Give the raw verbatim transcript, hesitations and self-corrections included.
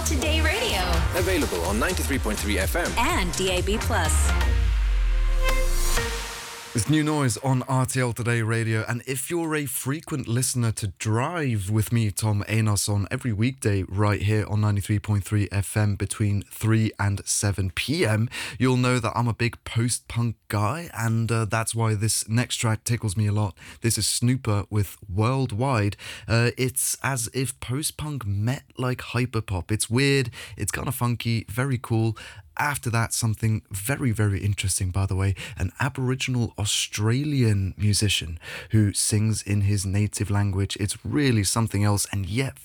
L Today Radio. Available on ninety-three point three F M and D A B plus. It's New Noise on R T L Today Radio, and if you're a frequent listener to Drive with me, Tom Anos, on every weekday right here on ninety-three point three F M between three and seven p.m, you'll know that I'm a big post-punk guy, and uh, that's why this next track tickles me a lot. This is Snooper with Worldwide. Uh, it's as if post-punk met like hyperpop. It's weird, it's kind of funky, very cool. After that, something very, very interesting, by the way, an Aboriginal Australian musician who sings in his native language. It's really something else, and yet